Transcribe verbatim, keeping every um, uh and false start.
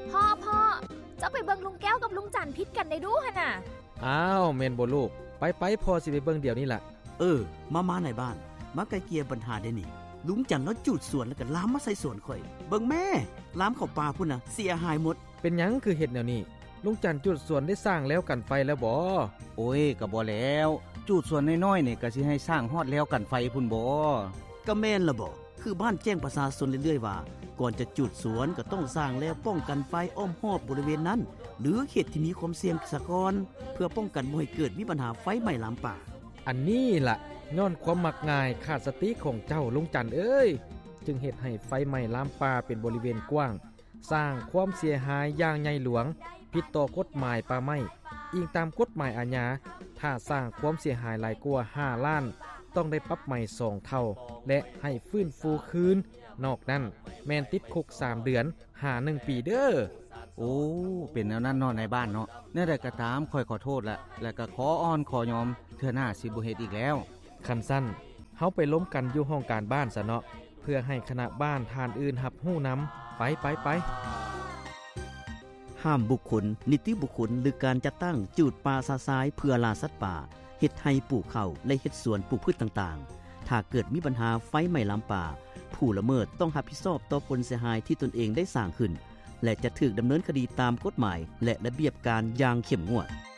พ่อพ่อเจ้าไปเบิ่งลุงแก้วกับลุงจันทร์พิษกันได้ดูหั่นน่ะอ้าวแม่นบ่ลูกไปไปพ่อสิไปเบิ่งเดี๋ยวนี้ล่ะเออมามาในบ้านมาไกลเกลี่ยปัญหาได้นี่ลุงจันทร์แล้วจูดสวนแล้วก็ลามมาใส่สวนข่อยเบิ่งแม่ลามเข้าป่าพุ่นน่ะเสียหายหมดเป็นหยังคือเฮ็ดแนวนี้ลุงจันทร์จุดสวนได้สร้างแล้วกันไฟแล้วบ่โอ้ยก็บ่แล้วจูดสวนน้อยๆนี่ก็สิให้สร้างฮอดแล้วกันไฟพุ่นบ่ก็แม่นล่ะบ่คือบ้านแจ้งประชาชนเรื่อยๆว่าก่อนจะจุดสวนก็ต้องสร้างแล้วป้องกันไฟอ้อมรอบบริเวณนั้นหรือเขตที่มีความเสี่ยงซะก่อนเพื่อป้องกันบ่ให้เกิดมีปัญหาไฟไหม้ลามป่าอันนี้ล่ะย้อนความมักง่ายขาดสติของเจ้าลุงจันทร์เอ้ยจึงเฮ็ดให้ไฟไหม้ลามป่าเป็นบริเวณกว้างสร้างความเสียหายอย่างใหญ่หลวงผิดต่อกฎหมายป่าไม้อิงตามกฎหมายอาญาถ้าสร้างความเสียหายหลายกว่าห้าล้านต้องได้ปรับใหม่สองเท่าและให้ฟื้นฟูคืนนอกนั้นแม่นติดคุกสามเดือนหาหนึ่งปีเด้อโอ้เป็นแนวนั้นเนาะในบ้านเนาะแน่ใดก็ตามค่อยขอโทษละแล้วก็ขออ้อนขอยอมเทื่อหน้าสิบ่เฮ็ดอีกแล้วคันสั้นเฮาไปล้มกันอยู่ห้องการบ้านซะเนาะเพื่อให้คณะบ้านทานอื่นรับรู้นำไปไปไปห้ามบุคคลนิติบุคคลหรือการจัดตั้งจูดป่าซาซายเพื่อล่าสัตว์ป่าเฮ็ดให้ปลูกข้าวและเฮ็ดสวนปลูกพืชต่างๆถ้าเกิดมีปัญหาไฟไหม้ลามป่าผู้ละเมิดต้องรับผิดชอบต่อผลเสียหายที่ตนเองได้สร้างขึ้นและจะถูกดำเนินคดีตามกฎหมายและระเบียบการอย่างเข้มงวด